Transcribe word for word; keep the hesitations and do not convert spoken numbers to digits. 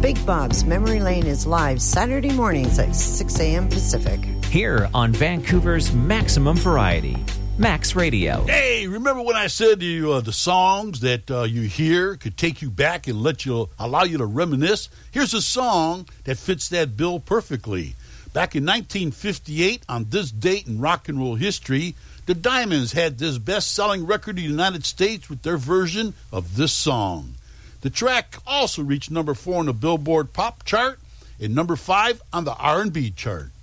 Big Bob's Memory Lane is live Saturday mornings at six a.m. Pacific. Here on Vancouver's Maximum Variety, Max Radio. Hey, remember when I said to you uh, the songs that uh, you hear could take you back and let you allow you to reminisce? Here's a song that fits that bill perfectly. Back in nineteen fifty-eight, on this date in rock and roll history, the Diamonds had this best-selling record in the United States with their version of this song. The track also reached number four on the Billboard Pop chart and number five on the R and B chart.